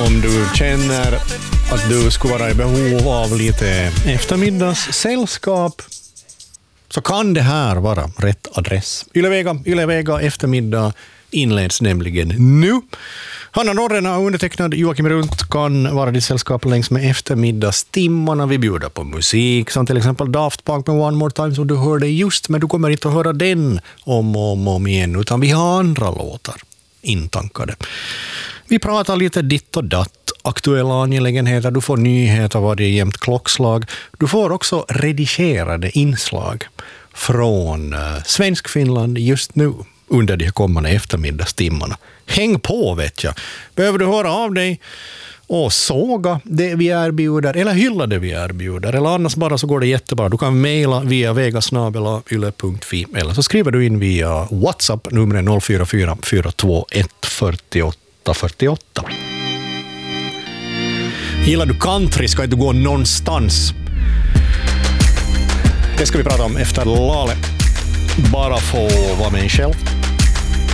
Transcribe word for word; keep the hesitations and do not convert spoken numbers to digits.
Om du känner att du skulle vara i behov av lite eftermiddagssällskap, så kan det här vara rätt adress. Ylevega, Ylevega eftermiddag inleds nämligen nu. Hanna Norrena och undertecknad Joakim Runt kan vara ditt sällskap längs med eftermiddagstimmarna. Vi bjuder på musik som till exempel Daft Punk med One More Time som du hörde just, men du kommer inte att höra den om och om, om igen, utan vi har andra låtar intankade. Vi pratar lite ditt och datt, aktuella angelägenheter, du får nyheter varje jämnt klockslag. Du får också redigerade inslag från uh, Svensk Finland just nu under de kommande eftermiddagstimmarna. Häng på, vet jag. Behöver du höra av dig och såga det vi erbjuder eller hylla det vi erbjuder, eller annars bara så går det jättebra. Du kan mejla via vegasnabel-a yle punkt fi eller så skriver du in via WhatsApp nummer noll fyra fyra fyra två ett fyra åtta fyra åtta. Gillar du country ska inte gå någonstans. Det ska vi prata om efter Lale. Bara få vara med själv.